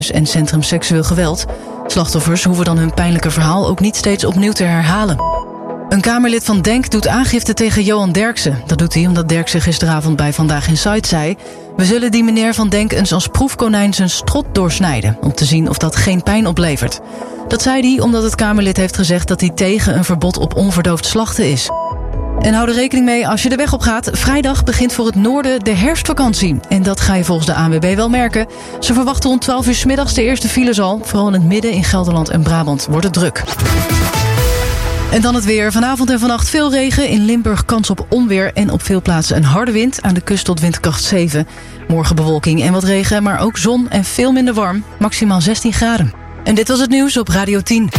en Centrum Seksueel Geweld. Slachtoffers hoeven dan hun pijnlijke verhaal ook niet steeds opnieuw te herhalen. Een Kamerlid van DENK doet aangifte tegen Johan Derksen. Dat doet hij omdat Derksen gisteravond bij Vandaag in Zuid zei: we zullen die meneer van DENK eens als proefkonijn zijn strot doorsnijden, om te zien of dat geen pijn oplevert. Dat zei hij omdat het Kamerlid heeft gezegd dat hij tegen een verbod op onverdoofd slachten is. En hou er rekening mee als je de weg op gaat. Vrijdag begint voor het noorden de herfstvakantie. En dat ga je volgens de ANWB wel merken. Ze verwachten rond 12 uur 's middags de eerste files al. Vooral in het midden, in Gelderland en Brabant wordt het druk. En dan het weer. Vanavond en vannacht veel regen. In Limburg kans op onweer en op veel plaatsen een harde wind. Aan de kust tot windkracht 7. Morgen bewolking en wat regen, maar ook zon en veel minder warm. Maximaal 16 graden. En dit was het nieuws op Radio 10.